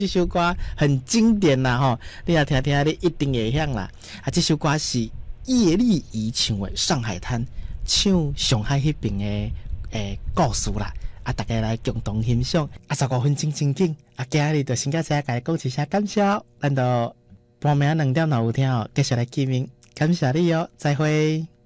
这首歌很经典啦吼，你也听听，你一定会响啦。啊，这首歌是叶丽仪唱的《上海滩》，唱上海迄边的故事啦。啊，大家来共同欣赏。啊，15分钟正经，啊，今日就先甲大家讲一声感谢，咱就半暝2点若有听哦，继续来见面，感谢你哦，再会。